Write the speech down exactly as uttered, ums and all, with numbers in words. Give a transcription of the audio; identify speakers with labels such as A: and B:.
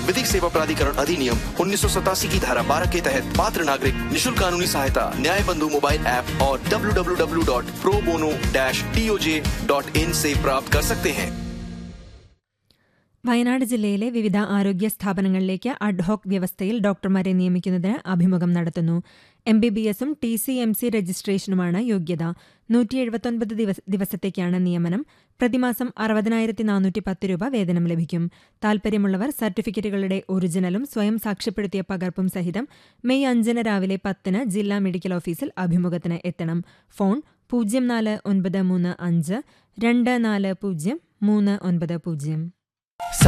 A: विधिक सेवा प्राधिकरण अधिनियम उन्नीस सौ सतासी की धारा बारह के तहत पात्र नागरिक निशुल्क कानूनी सहायता न्याय बंधु मोबाइल ऐप और W W W dot pro bono dash T O J dot in से प्राप्त कर सकते हैं.
B: വയനാട് ജില്ലയിലെ വിവിധ ആരോഗ്യ സ്ഥാപനങ്ങളിലേക്ക് അഡ്ഹോക് വ്യവസ്ഥയിൽ ഡോക്ടർമാരെ നിയമിക്കുന്നതിന് അഭിമുഖം നടത്തുന്നു. എം ബി ബി എസും ടി സി എം സി രജിസ്ട്രേഷനുമാണ് യോഗ്യത. നൂറ്റി എഴുപത്തൊൻപത് ദിവസത്തേക്കാണ് നിയമനം. പ്രതിമാസം അറുപതിനായിരത്തി നാനൂറ്റി പത്ത് രൂപ വേതനം ലഭിക്കും. താൽപര്യമുള്ളവർ സർട്ടിഫിക്കറ്റുകളുടെ ഒറിജിനലും സ്വയം സാക്ഷ്യപ്പെടുത്തിയ പകർപ്പും സഹിതം മെയ് അഞ്ചിന് രാവിലെ പത്തിന് ജില്ലാ മെഡിക്കൽ ഓഫീസിൽ അഭിമുഖത്തിന് എത്തണം. ഫോൺ പൂജ്യം നാല് ഒൻപത് മൂന്ന് അഞ്ച് രണ്ട് നാല് പൂജ്യം മൂന്ന് ഒൻപത് പൂജ്യം.